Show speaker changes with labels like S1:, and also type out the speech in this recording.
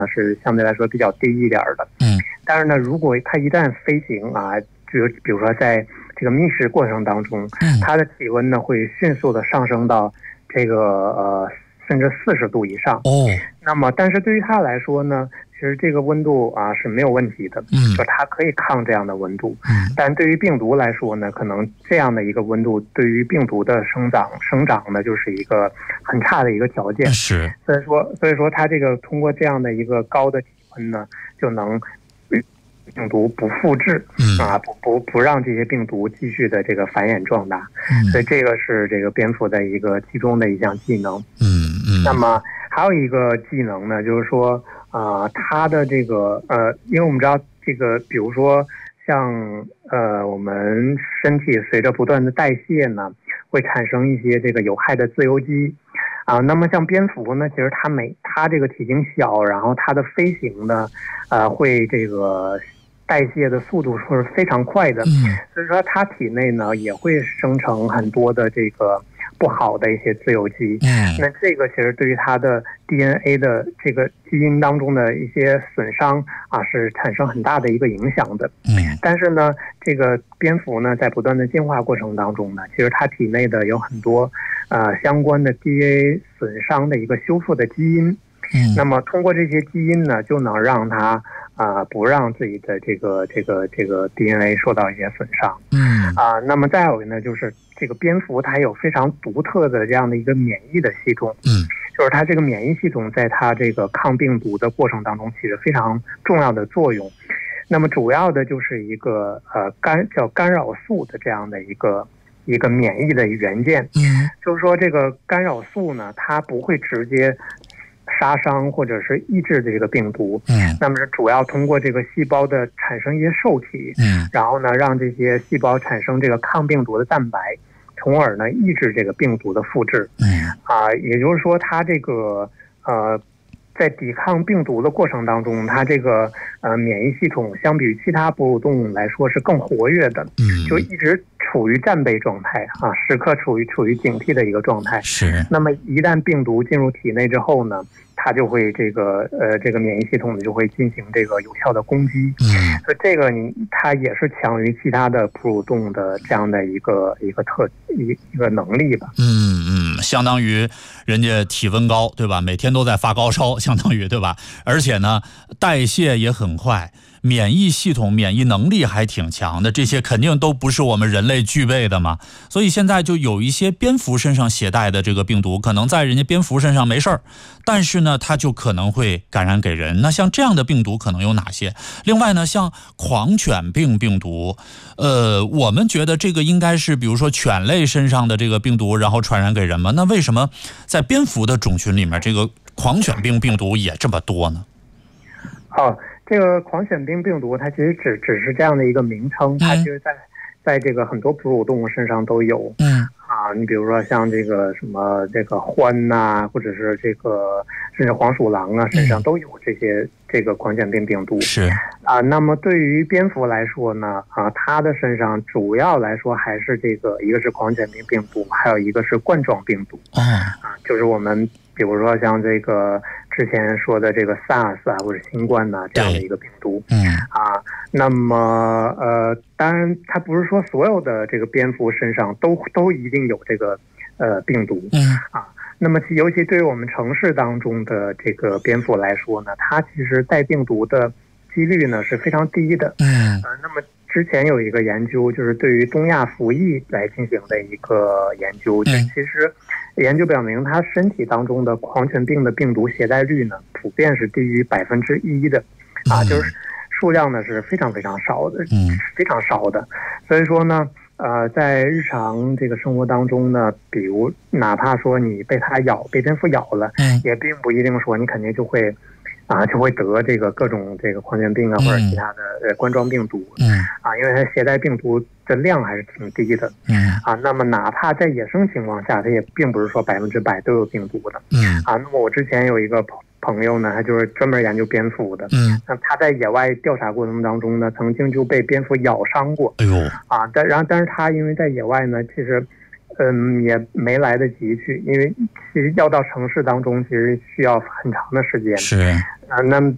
S1: 是相对来说比较低一点的。但是呢，如果它一旦飞行啊，比如说在这个觅食过程当中，它的体温呢会迅速的上升到这个甚至40度以上。那么但是对于它来说呢，其实这个温度啊是没有问题的，就它可以抗这样的温度。但对于病毒来说呢，可能这样的一个温度对于病毒的生长呢就是一个很差的一个条件。
S2: 是，
S1: 所以说它这个通过这样的一个高的体温呢，就能病毒不复制不让这些病毒继续的这个繁衍壮大。所以这个是这个蝙蝠的一个其中的一项技能。那么还有一个技能呢，就是说它的这个因为我们知道这个，比如说像我们身体随着不断的代谢呢，会产生一些这个有害的自由基那么像蝙蝠呢，其实它这个体型小，然后它的飞行呢会这个代谢的速度是非常快的。所以说它体内呢也会生成很多的这个不好的一些自由基。那这个其实对于它的 DNA 的这个基因当中的一些损伤是产生很大的一个影响的。但是呢，这个蝙蝠呢在不断的进化过程当中呢，其实它体内的有很多相关的 DNA 损伤的一个修复的基因。那么通过这些基因呢，就能让它不让自己的这个 DNA 受到一些损伤。那么再有呢，就是这个蝙蝠它有非常独特的这样的一个免疫的系统。就是它这个免疫系统在它这个抗病毒的过程当中起着非常重要的作用。那么主要的就是一个叫干扰素的这样的一个免疫的元件。就是说这个干扰素呢，它不会直接杀伤或者是抑制这个病毒。那么是主要通过这个细胞的产生一些受体，然后呢让这些细胞产生这个抗病毒的蛋白，从而呢抑制这个病毒的复制。也就是说它这个在抵抗病毒的过程当中，它这个免疫系统相比于其他哺乳动物来说是更活跃的。就一直处于战备状态时刻处于警惕的一个状态。
S2: 是。
S1: 那么一旦病毒进入体内之后呢，它就会这个免疫系统就会进行这个有效的攻击。所以这个它也是强于其他的哺乳动物的这样的一个能力吧。
S2: 相当于人家体温高，对吧？每天都在发高烧，相当于，对吧？而且呢，代谢也很快，免疫系统、免疫能力还挺强的，这些肯定都不是我们人类具备的嘛。所以现在就有一些蝙蝠身上携带的这个病毒，可能在人家蝙蝠身上没事儿，但是呢，它就可能会感染给人。那像这样的病毒可能有哪些？另外呢，像狂犬病病毒，我们觉得这个应该是比如说犬类身上的这个病毒，然后传染给人吗？那为什么在蝙蝠的种群里面，这个狂犬病病毒也这么多呢？
S1: 这个狂犬病病毒它其实只是这样的一个名称，它其实在这个很多哺乳动物身上都有。你比如说像这个什么这个獾或者是这个甚至黄鼠狼身上都有这个狂犬病病毒。
S2: 是
S1: 那么对于蝙蝠来说呢它的身上主要来说还是这个一个是狂犬病病毒，还有一个是冠状病毒。就是我们比如说像这个之前说的这个 SARS 或者新冠这样的一个病毒。那么当然它不是说所有的这个蝙蝠身上都一定有这个病毒。那么尤其对于我们城市当中的这个蝙蝠来说呢，它其实带病毒的几率呢是非常低的。那么之前有一个研究，就是对于东亚蝠裔来进行的一个研究，其实研究表明它身体当中的狂犬病的病毒携带率呢普遍是低于1%的。就是数量呢是非常非常少的。非常少的。所以说呢在日常这个生活当中呢，比如哪怕说你被蝙蝠咬了，也并不一定说你肯定就会得这个各种这个狂犬病或者其他的冠状病毒。因为它携带病毒的量还是挺低的。那么哪怕在野生情况下，它也并不是说100%都有病毒的。那么我之前有一个朋友呢，他就是专门研究蝙蝠的。那他在野外调查过程当中呢，曾经就被蝙蝠咬伤过。但是他因为在野外呢，其实也没来得及去，因为其实要到城市当中其实需要很长的时间。
S2: 是
S1: 那么